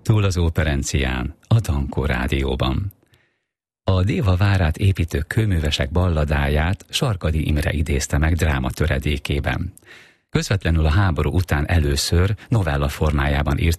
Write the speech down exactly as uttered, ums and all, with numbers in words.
Túl az Operencián, a Dankó Rádióban. A Déva várát építő kőművesek balladáját Sarkady Imre idézte meg dráma töredékében. Közvetlenül a háború után először novella formájában írt